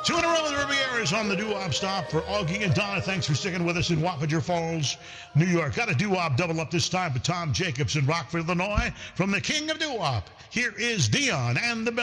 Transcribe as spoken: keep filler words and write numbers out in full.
Two in a row, the Rivieras on the doo-wop stop for Augie and Donna. Thanks for sticking with us in Wapager Falls, New York. Got a doo-wop double up this time with Tom Jacobs in Rockford, Illinois. From the king of doo-wop, here is Dion and the